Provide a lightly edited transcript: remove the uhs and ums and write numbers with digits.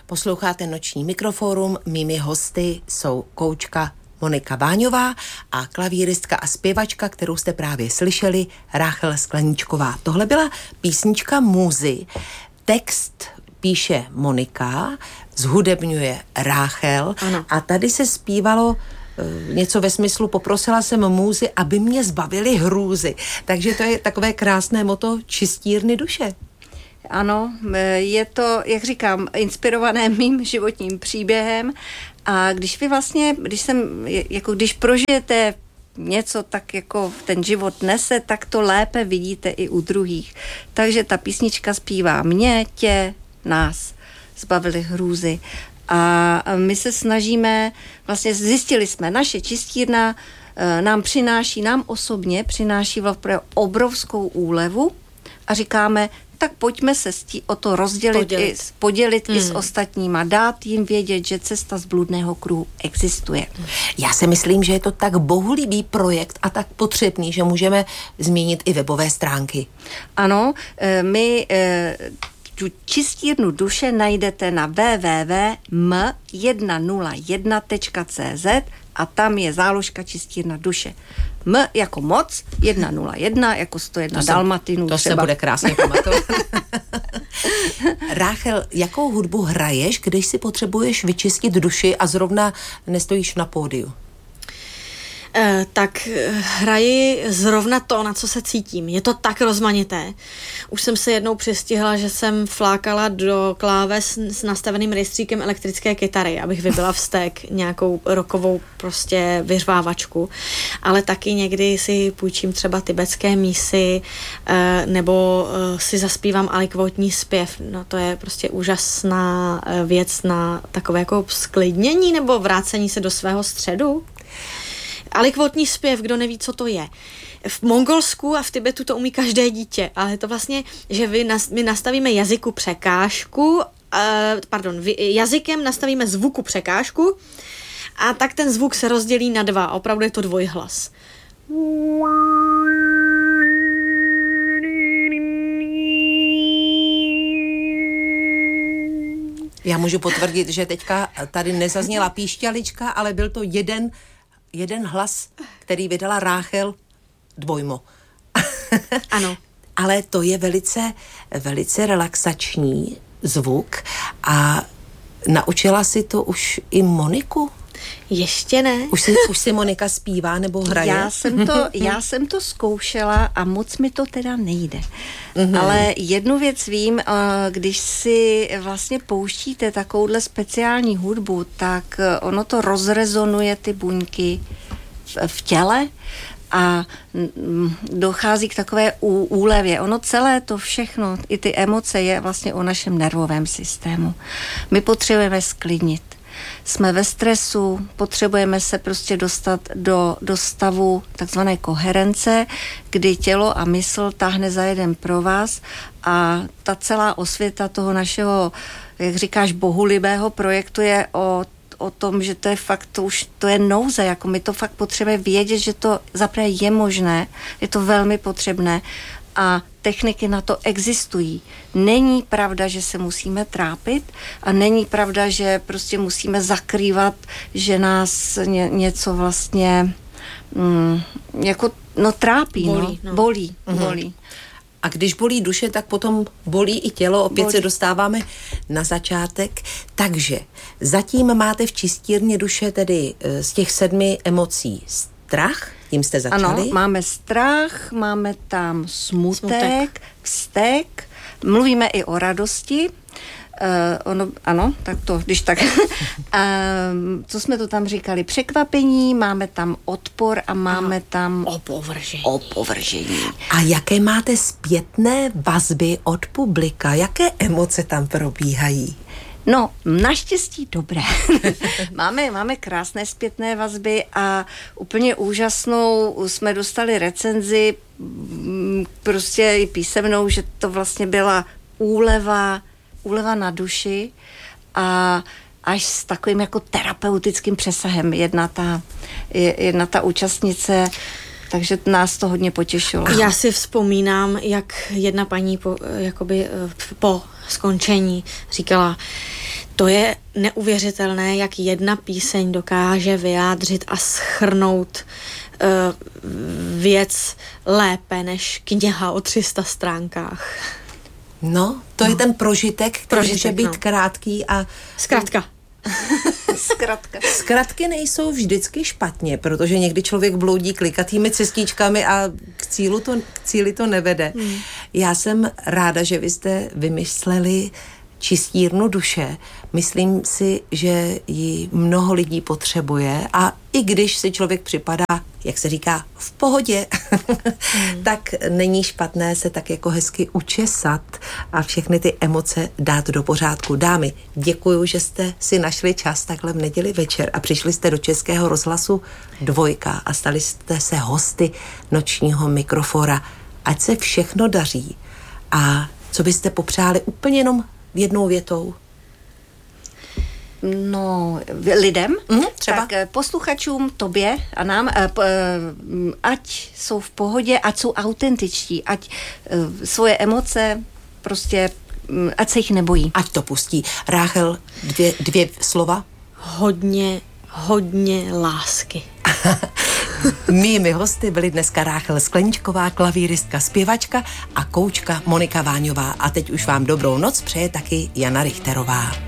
Posloucháte Noční mikroforum, mými hosty jsou koučka Monika Váňová a klavíristka a zpěvačka, kterou jste právě slyšeli, Ráchel Skleníčková. Tohle byla písnička Můzy. Text píše Monika, zhudebňuje Ráchel. Ano. A tady se zpívalo něco ve smyslu poprosila jsem můzy, aby mě zbavili hrůzy. Takže to je takové krásné motto čistírny duše. Ano, je to, jak říkám, inspirované mým životním příběhem a když prožijete něco tak, jako ten život nese, tak to lépe vidíte i u druhých. Takže ta písnička zpívá mě, tě, nás zbavili hrůzy. A my se snažíme, vlastně zjistili jsme, naše čistírna nám osobně přináší obrovskou úlevu a říkáme, tak pojďme se o to podělit i s ostatníma, dát jim vědět, že cesta z bludného kruhu existuje. Já si myslím, že je to tak bohulibý projekt a tak potřebný, že můžeme zmínit i webové stránky. Ano, my tu čistírnu duše najdete na www.m101.cz a tam je záložka čistírna duše. M jako moc, 101 jako 101 dalmatinů. To třeba se bude krásně pamatovat. Ráchel, jakou hudbu hraješ, když si potřebuješ vyčistit duši a zrovna nestojíš na pódiu? Tak hraji zrovna to, na co se cítím. Je to tak rozmanité. Už jsem se jednou přistihla, že jsem flákala do kláves s nastaveným rejstříkem elektrické kytary, abych vybila vztek, nějakou rockovou prostě vyřvávačku. Ale taky někdy si půjčím třeba tibetské mísy nebo si zaspívám alikvotní zpěv. No to je prostě úžasná věc na takové jako sklidnění nebo vrácení se do svého středu. Alikvotní zpěv, kdo neví, co to je. V Mongolsku a v Tibetu to umí každé dítě, ale je to vlastně, že my nastavíme jazyku překážku, jazykem nastavíme zvuku překážku a tak ten zvuk se rozdělí na 2. Opravdu je to dvojhlas. Já můžu potvrdit, že teďka tady nezazněla píšťalička, ale byl to jeden hlas, který vydala Ráchel dvojmo. Ano. Ale to je velice, velice relaxační zvuk a naučila si to už i Moniku? Ještě ne. Už si Monika zpívá nebo hraje? Já jsem to zkoušela a moc mi to teda nejde. Mm-hmm. Ale jednu věc vím, když si vlastně pouštíte takovouhle speciální hudbu, tak ono to rozrezonuje ty buňky v těle a dochází k takové úlevě. Ono celé to všechno, i ty emoce je vlastně o našem nervovém systému. My potřebujeme sklidnit. Jsme ve stresu, potřebujeme se prostě dostat do stavu takzvané koherence, kdy tělo a mysl táhne za jeden provaz a ta celá osvěta toho našeho, jak říkáš, bohulibého projektu je o tom, že to je fakt, to je nouze, jako my to fakt potřebujeme vědět, že to zaprvé je možné, je to velmi potřebné a techniky na to existují. Není pravda, že se musíme trápit a není pravda, že prostě musíme zakrývat, že nás něco vlastně trápí. Bolí. A když bolí duše, tak potom bolí i tělo. Opět se dostáváme na začátek. Takže zatím máte v čistírně duše tedy z těch 7 emocí strach, tím jste začali? Ano, máme strach, máme tam smutek, vztek, mluvíme i o radosti. Co jsme to tam říkali? Překvapení, máme tam odpor a máme tam opovržení. A jaké máte zpětné vazby od publika? Jaké emoce tam probíhají? No, naštěstí dobré. Máme krásné zpětné vazby a úplně úžasnou jsme dostali recenzi, prostě i písemnou, že to vlastně byla úleva na duši a až s takovým jako terapeutickým přesahem jedna ta účastnice, takže nás to hodně potěšilo. Já si vzpomínám, jak jedna paní po skončení říkala, To je neuvěřitelné, jak jedna píseň dokáže vyjádřit a shrnout věc lépe než kniha o 300 stránkách. No, to je ten prožitek, který může být krátký a... Zkrátka. Zkratky nejsou vždycky špatně, protože někdy člověk bloudí klikatými cestičkami a k cíli to nevede. Já jsem ráda, že vy jste vymysleli čistírnu duše. Myslím si, že ji mnoho lidí potřebuje a i když si člověk připadá, jak se říká, v pohodě, tak není špatné se tak jako hezky učesat a všechny ty emoce dát do pořádku. Dámy, děkuju, že jste si našli čas takhle v neděli večer a přišli jste do Českého rozhlasu 2 a stali jste se hosty nočního mikrofora. Ať se všechno daří. A co byste popřáli úplně jenom jednou větou? No, lidem, třeba? Tak posluchačům, tobě a nám, ať jsou v pohodě, ať jsou autentičtí, ať svoje emoce prostě, ať se jich nebojí. Ať to pustí. Ráchel, 2 slova? Hodně lásky. Mými hosty byly dneska Ráchel Skleničková, klavíristka, zpěvačka a koučka Monika Váňová. A teď už vám dobrou noc přeje taky Jana Richterová.